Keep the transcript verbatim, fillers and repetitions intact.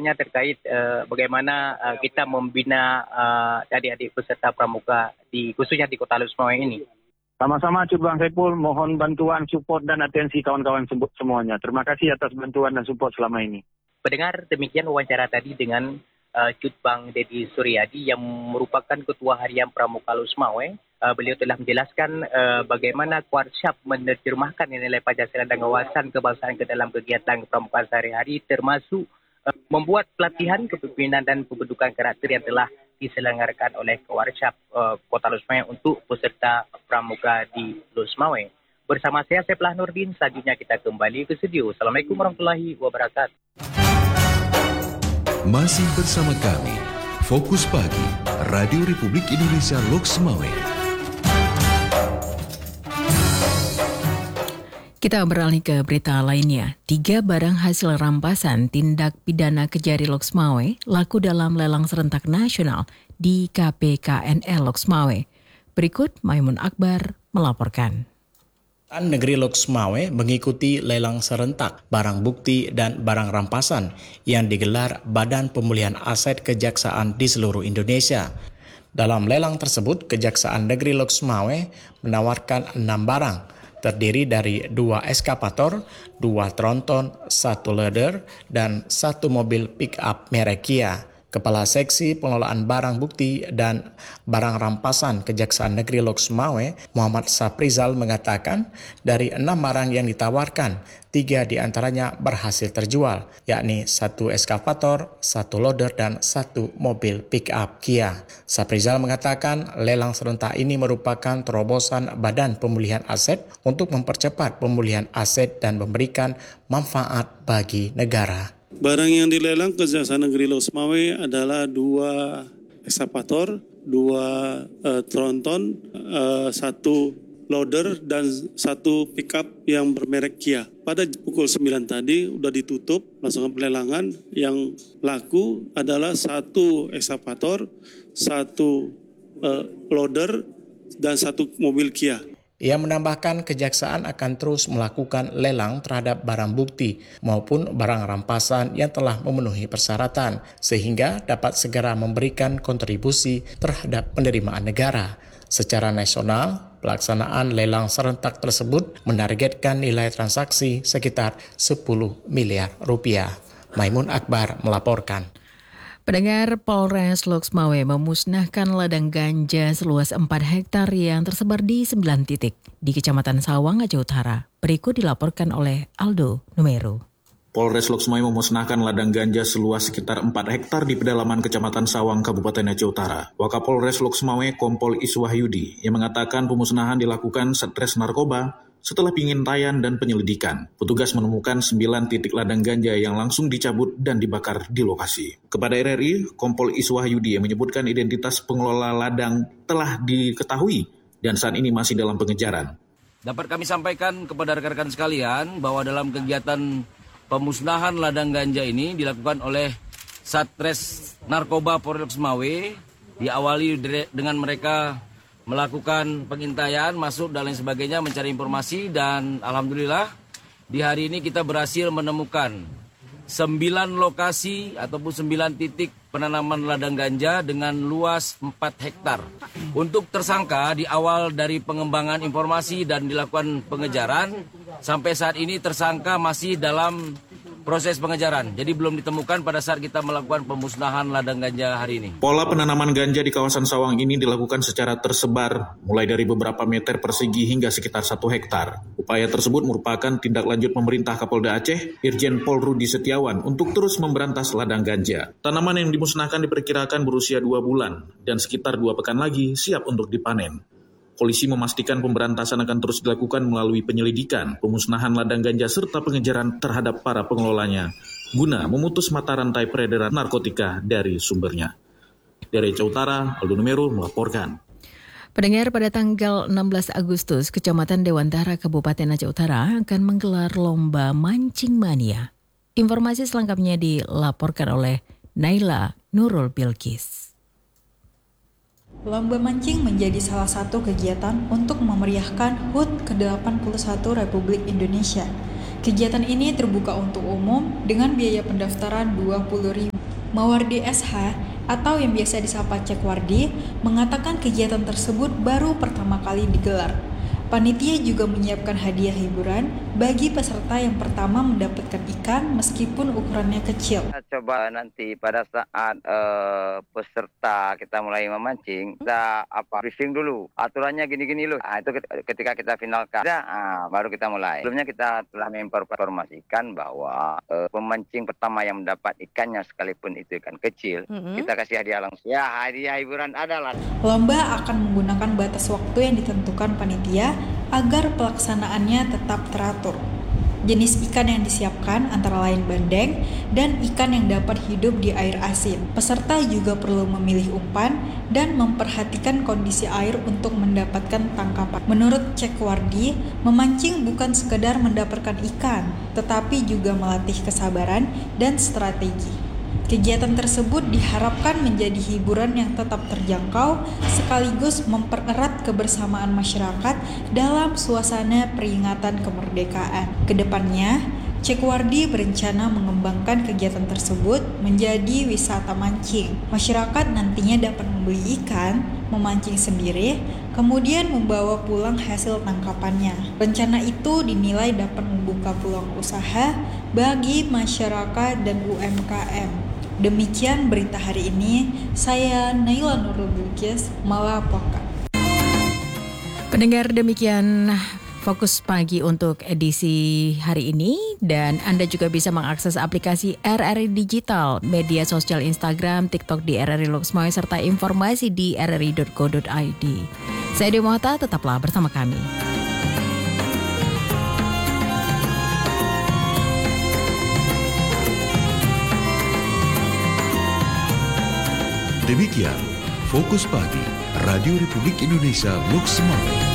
utamanya terkait uh, bagaimana uh, kita membina uh, adik-adik peserta pramuka di khususnya di Kota Lusmawe ini. Sama-sama Cut Bang Saiful, mohon bantuan, support dan atensi kawan-kawan semuanya. Terima kasih atas bantuan dan support selama ini. Pendengar, demikian wawancara tadi dengan uh, Cut Bang Dedi Suryadi yang merupakan Ketua Harian Pramuka Lusmawe. Uh, beliau telah menjelaskan uh, bagaimana Kuarsyap menerjemahkan nilai Pancasila dan wawasan kebangsaan ke dalam kegiatan pramukaan sehari-hari, termasuk uh, membuat pelatihan kepemimpinan dan pembentukan karakter yang telah diselenggarakan oleh Kuarsyap uh, Kota Lusmawe untuk peserta pramuka di Lusmawe. Bersama saya, Seplah Nurdin, selanjutnya kita kembali ke studio. Assalamualaikum warahmatullahi wabarakatuh. Masih bersama kami, Fokus Pagi, Radio Republik Indonesia Lusmawe. Kita beralih ke berita lainnya. Tiga barang hasil rampasan tindak pidana Kejari Lusmawe laku dalam lelang serentak nasional di K P K N L Lusmawe. Berikut Maimun Akbar melaporkan. Negeri Lusmawe mengikuti lelang serentak barang bukti dan barang rampasan yang digelar Badan Pemulihan Aset Kejaksaan di seluruh Indonesia. Dalam lelang tersebut, Kejaksaan Negeri Lusmawe menawarkan enam barang, terdiri dari dua eskavator, dua tronton, satu loader, dan satu mobil pick-up merek Kia. Kepala Seksi Pengelolaan Barang Bukti dan Barang Rampasan Kejaksaan Negeri Lusmawe, Muhammad Saprizal mengatakan dari enam barang yang ditawarkan, tiga diantaranya berhasil terjual, yakni satu eskavator, satu loader, dan satu mobil pick-up Kia. Saprizal mengatakan lelang serentak ini merupakan terobosan Badan Pemulihan Aset untuk mempercepat pemulihan aset dan memberikan manfaat bagi negara. Barang yang dilelang Kejaksaan Negeri Lusmawe adalah dua eskavator, dua uh, tronton, uh, satu loader, dan satu pickup yang bermerek Kia. Pada pukul sembilan tadi sudah ditutup langsung pelelangan. Yang laku adalah satu eskavator, satu uh, loader, dan satu mobil Kia. Ia menambahkan kejaksaan akan terus melakukan lelang terhadap barang bukti maupun barang rampasan yang telah memenuhi persyaratan sehingga dapat segera memberikan kontribusi terhadap penerimaan negara. Secara nasional, pelaksanaan lelang serentak tersebut menargetkan nilai transaksi sekitar sepuluh miliar rupiah. Maimun Akbar melaporkan. Pendengar, Polres Lusmawe memusnahkan ladang ganja seluas empat hektar yang tersebar di sembilan titik di Kecamatan Sawang, Aceh Utara. Berikut dilaporkan oleh Aldo Numero. Polres Lusmawe memusnahkan ladang ganja seluas sekitar empat hektar di pedalaman Kecamatan Sawang, Kabupaten Aceh Utara. Wakapolres Lusmawe Kompol Iswahyudi yang mengatakan pemusnahan dilakukan Satres Narkoba setelah pengintaian dan penyelidikan. Petugas menemukan sembilan titik ladang ganja yang langsung dicabut dan dibakar di lokasi. Kepada R R I, Kompol Iswahyudi yang menyebutkan identitas pengelola ladang telah diketahui dan saat ini masih dalam pengejaran. Dapat kami sampaikan kepada rekan-rekan sekalian bahwa dalam kegiatan pemusnahan ladang ganja ini dilakukan oleh Satres Narkoba Polres Lusmawe, diawali dengan mereka melakukan pengintaian, masuk dan lain sebagainya, mencari informasi, dan alhamdulillah di hari ini kita berhasil menemukan sembilan lokasi ataupun sembilan titik penanaman ladang ganja dengan luas empat hektar. Untuk tersangka di awal dari pengembangan informasi dan dilakukan pengejaran, sampai saat ini tersangka masih dalam proses pengejaran. Jadi belum ditemukan pada saat kita melakukan pemusnahan ladang ganja hari ini. Pola penanaman ganja di kawasan Sawang ini dilakukan secara tersebar, mulai dari beberapa meter persegi hingga sekitar satu hektar. Upaya tersebut merupakan tindak lanjut pemerintah Kapolda Aceh, Irjen Pol Rudi Setiawan, untuk terus memberantas ladang ganja. Tanaman yang dimusnahkan diperkirakan berusia dua bulan, dan sekitar dua pekan lagi siap untuk dipanen. Polisi memastikan pemberantasan akan terus dilakukan melalui penyelidikan, pemusnahan ladang ganja, serta pengejaran terhadap para pengelolanya, guna memutus mata rantai peredaran narkotika dari sumbernya. Dari Aceh Utara, Aldo Numero melaporkan. Pendengar, pada tanggal enam belas Agustus, Kecamatan Dewantara, Kabupaten Aceh Utara akan menggelar lomba mancing mania. Informasi selengkapnya dilaporkan oleh Naila Nurul Bilkis. Lomba mancing menjadi salah satu kegiatan untuk memeriahkan H U T ke delapan puluh satu Republik Indonesia. Kegiatan ini terbuka untuk umum dengan biaya pendaftaran dua puluh ribu Mawardi S H atau yang biasa disapa Cekwardi mengatakan kegiatan tersebut baru pertama kali digelar. Panitia juga menyiapkan hadiah hiburan bagi peserta yang pertama mendapatkan ikan meskipun ukurannya kecil. Coba nanti pada saat uh, peserta kita mulai memancing, kita apa briefing dulu. Aturannya gini-gini loh. Nah, itu ketika kita finalkan, nah, baru kita mulai. Sebelumnya kita telah menginformasikan bahwa uh, pemancing pertama yang mendapat ikannya sekalipun itu ikan kecil, mm-hmm. kita kasih hadiah langsung. Ya, hadiah hiburan adalah. Lomba akan menggunakan batas waktu yang ditentukan panitia agar pelaksanaannya tetap teratur. Jenis ikan yang disiapkan antara lain bandeng dan ikan yang dapat hidup di air asin. Peserta juga perlu memilih umpan dan memperhatikan kondisi air untuk mendapatkan tangkapan. Menurut Cekwardi, memancing bukan sekedar mendapatkan ikan, tetapi juga melatih kesabaran dan strategi. Kegiatan tersebut diharapkan menjadi hiburan yang tetap terjangkau sekaligus mempererat kebersamaan masyarakat dalam suasana peringatan kemerdekaan. Kedepannya, Cekwardi berencana mengembangkan kegiatan tersebut menjadi wisata mancing. Masyarakat nantinya dapat membeli ikan, memancing sendiri, kemudian membawa pulang hasil tangkapannya. Rencana itu dinilai dapat membuka peluang usaha bagi masyarakat dan U M K M. Demikian berita hari ini, saya Naila Nurul Bilqis melaporkan. Pendengar, demikian Fokus Pagi untuk edisi hari ini, dan Anda juga bisa mengakses aplikasi R R I Digital, media sosial Instagram, TikTok di R R I Loksmawe, serta informasi di r r i dot co dot i d. Saya Dewi Mohta, tetaplah bersama kami. Demikian Fokus Pagi Radio Republik Indonesia Loksmawe.